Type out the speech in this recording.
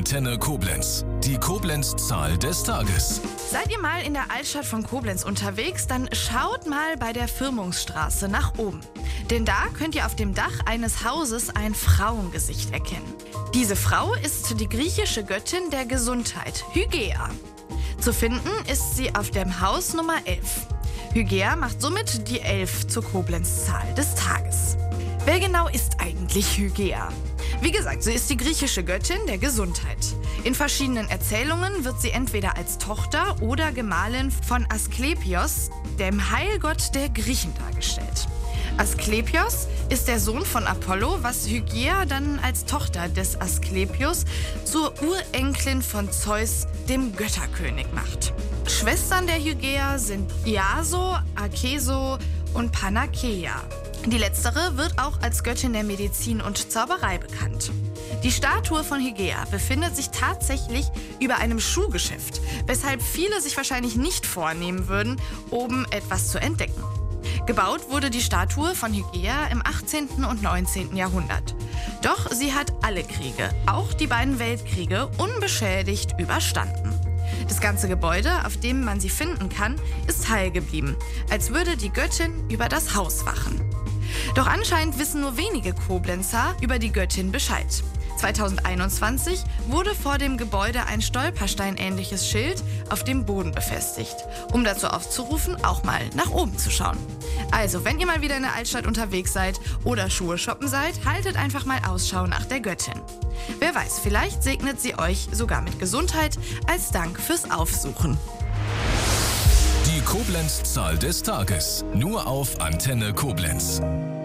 Antenne Koblenz. Die Koblenz-Zahl des Tages. Seid ihr mal in der Altstadt von Koblenz unterwegs, dann schaut mal bei der Firmungsstraße nach oben. Denn da könnt ihr auf dem Dach eines Hauses ein Frauengesicht erkennen. Diese Frau ist die griechische Göttin der Gesundheit, Hygäa. Zu finden ist sie auf dem Haus Nummer 11. Hygäa macht somit die 11 zur Koblenz-Zahl des Tages. Wer genau ist eigentlich Hygäa? Wie gesagt, sie ist die griechische Göttin der Gesundheit. In verschiedenen Erzählungen wird sie entweder als Tochter oder Gemahlin von Asklepios, dem Heilgott der Griechen, dargestellt. Asklepios ist der Sohn von Apollo, was Hygäa dann als Tochter des Asklepios zur Urenkelin von Zeus, dem Götterkönig, macht. Schwestern der Hygäa sind Iaso, Akeso und Panakeia. Die letztere wird auch als Göttin der Medizin und Zauberei bekannt. Die Statue von Hygäa befindet sich tatsächlich über einem Schuhgeschäft, weshalb viele sich wahrscheinlich nicht vornehmen würden, oben etwas zu entdecken. Gebaut wurde die Statue von Hygäa im 18. und 19. Jahrhundert. Doch sie hat alle Kriege, auch die beiden Weltkriege, unbeschädigt überstanden. Das ganze Gebäude, auf dem man sie finden kann, ist heil geblieben, als würde die Göttin über das Haus wachen. Doch anscheinend wissen nur wenige Koblenzer über die Göttin Bescheid. 2021 wurde vor dem Gebäude ein Stolperstein-ähnliches Schild auf dem Boden befestigt, um dazu aufzurufen, auch mal nach oben zu schauen. Also, wenn ihr mal wieder in der Altstadt unterwegs seid oder Schuhe shoppen seid, haltet einfach mal Ausschau nach der Göttin. Wer weiß, vielleicht segnet sie euch sogar mit Gesundheit als Dank fürs Aufsuchen. Die Koblenz-Zahl des Tages. Nur auf Antenne Koblenz.